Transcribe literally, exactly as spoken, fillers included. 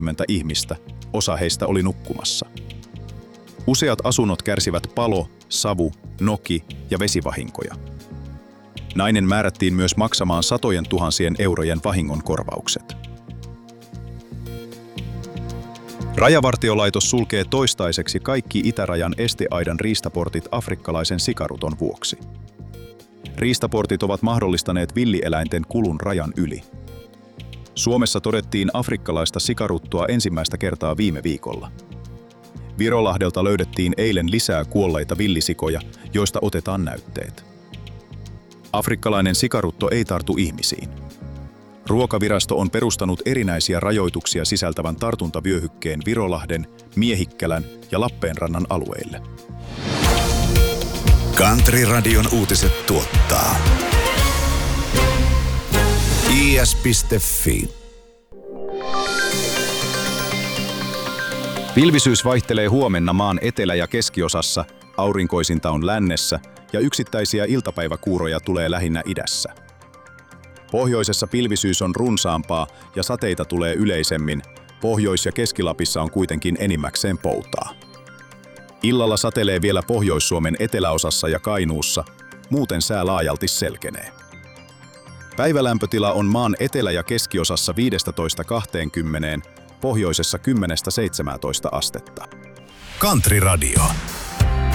ihmistä, osa heistä oli nukkumassa. Useat asunnot kärsivät palo-, savu-, noki- ja vesivahinkoja. Nainen määrättiin myös maksamaan satojen tuhansien eurojen vahingonkorvaukset. Rajavartiolaitos sulkee toistaiseksi kaikki itärajan esteaidan riistaportit afrikkalaisen sikaruton vuoksi. Riistaportit ovat mahdollistaneet villieläinten kulun rajan yli. Suomessa todettiin afrikkalaista sikaruttoa ensimmäistä kertaa viime viikolla. Virolahdelta löydettiin eilen lisää kuolleita villisikoja, joista otetaan näytteet. Afrikkalainen sikarutto ei tartu ihmisiin. Ruokavirasto on perustanut erinäisiä rajoituksia sisältävän tartuntavyöhykkeen Virolahden, Miehikkälän ja Lappeenrannan alueille. Country Radion uutiset tuottaa i s piste f i. Pilvisyys vaihtelee huomenna maan etelä- ja keskiosassa, aurinkoisinta on lännessä ja yksittäisiä iltapäiväkuuroja tulee lähinnä idässä. Pohjoisessa pilvisyys on runsaampaa ja sateita tulee yleisemmin, Pohjois- ja Keski-Lapissa on kuitenkin enimmäkseen poutaa. Illalla satelee vielä Pohjois-Suomen eteläosassa ja Kainuussa, muuten sää laajalti selkenee. Päivälämpötila on maan etelä- ja keskiosassa viisitoista kaksikymmentä, pohjoisessa kymmenen seitsemäntoista astetta. Country Radio.